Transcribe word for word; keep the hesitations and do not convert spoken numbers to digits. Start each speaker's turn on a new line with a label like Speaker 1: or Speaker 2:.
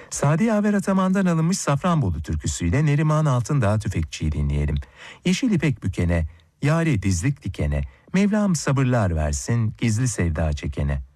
Speaker 1: Sadi Yaver Ataman'dan alınmış Safranbolu türküsüyle Neriman Altındağ Tüfekçi'yi dinleyelim. Yeşil ipek bükene, yâri dizlik dikene, Mevlam sabırlar versin gizli sevda çekene.